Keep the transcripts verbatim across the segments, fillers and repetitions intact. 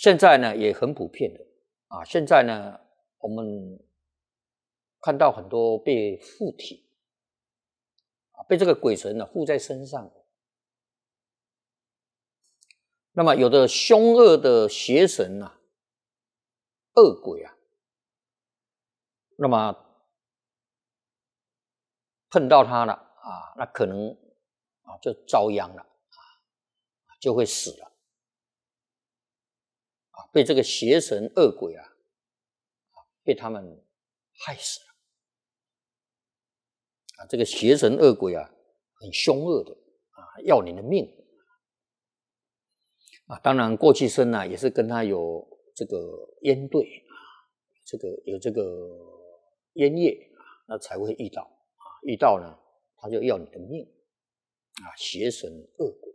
现在呢也很普遍的啊。现在呢，我们看到很多被附体啊，被这个鬼神呢附在身上。那么有的凶恶的邪神啊、恶鬼啊，那么碰到他了啊，那可能啊就遭殃了啊，就会死了啊，被这个邪神恶鬼啊，被他们害死了啊。这个邪神恶鬼啊，很凶恶的啊，要你的命啊。当然过去生啊，也是跟他有这个冤对啊，这个有这个冤业啊，那才会遇到啊。遇到呢，他就要你的命啊，邪神恶鬼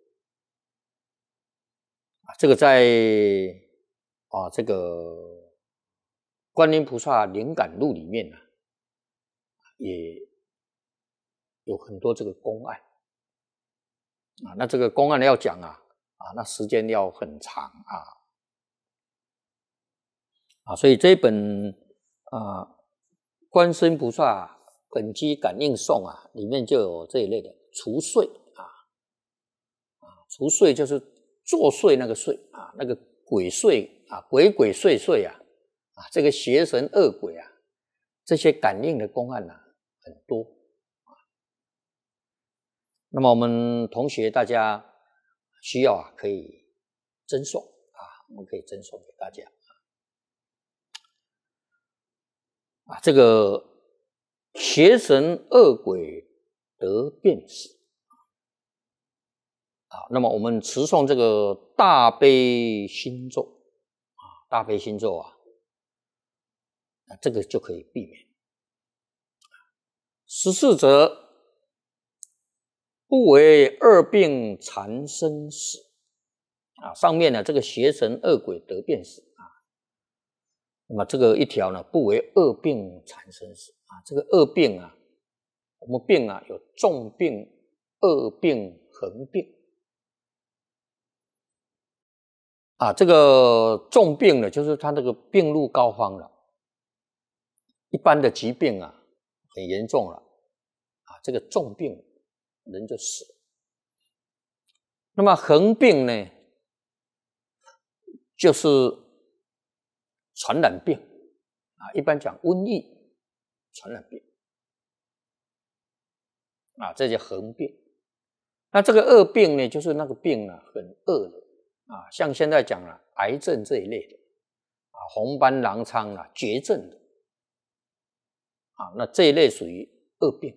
啊。这个在啊这个观音菩萨灵感录里面呢、啊，也有很多这个公案啊。那这个公案要讲啊啊，那时间要很长啊啊，所以这一本啊观世音菩萨本机感应颂啊，里面就有这一类的除祟啊啊，除祟就是作祟那个祟啊，那个鬼祟啊，鬼鬼祟祟啊啊，这个邪神恶鬼啊，这些感应的公案啊很多啊。那么我们同学大家需要啊，可以赠送啊，我们可以赠送给大家啊。这个邪神恶鬼得便死啊。那么我们持诵这个大悲心咒啊，大悲心咒啊，那这个就可以避免。十四则不为恶病缠身死啊。上面呢，这个邪神恶鬼得便死啊。那么这个一条呢，不为恶病缠身死啊。这个恶病啊，我们病啊有重病、恶病、横病啊。这个重病呢，就是他那个病入膏肓了，一般的疾病啊很严重了啊，这个重病人就死了。那么横病呢，就是传染病啊，一般讲瘟疫传染病啊，这叫横病。那这个恶病呢，就是那个病啊很恶的啊，像现在讲了癌症这一类的啊，红斑狼疮啊，绝症的啊，那这一类属于恶病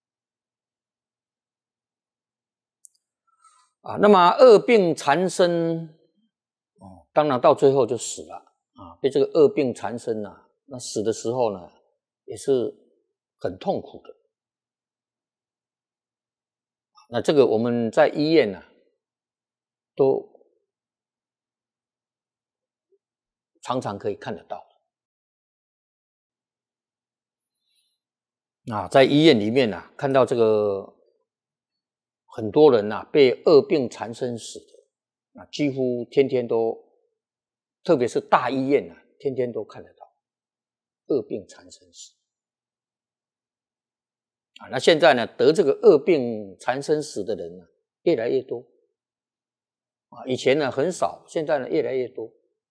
啊。那么恶病缠身哦，当然到最后就死了啊，被这个恶病缠身啊，那死的时候呢，也是很痛苦的。那这个我们在医院呢、啊，都常常可以看得到啊，在医院里面啊，看到这个很多人啊被恶病缠身死的啊，几乎天天都，特别是大医院啊，天天都看得到恶病缠身死啊。那现在呢，得这个恶病缠身死的人呢，越来越多啊，以前呢很少，现在呢越来越多。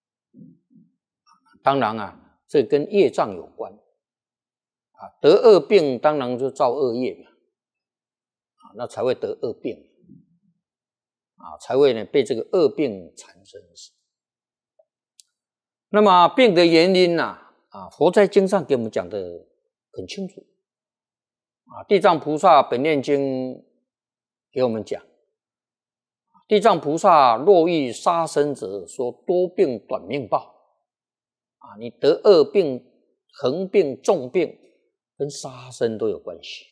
当然啊，这跟业障有关啊，得恶病当然就造恶业嘛，啊，那才会得恶病啊，才会呢被这个恶病缠身死。那么病的原因呢、啊，啊，佛在经上给我们讲的很清楚啊，《地藏菩萨本愿经》给我们讲，地藏菩萨若遇杀生者，说多病短命报啊，你得恶病、横病、重病，跟杀生都有关系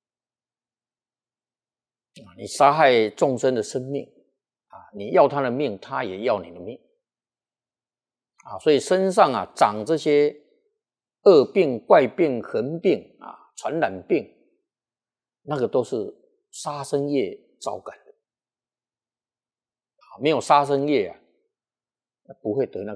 啊。你杀害众生的生命啊，你要他的命，他也要你的命啊。所以身上啊长这些恶病、怪病、横病啊、传染病，那个都是杀生业招感的啊。没有杀生业啊，不会得那个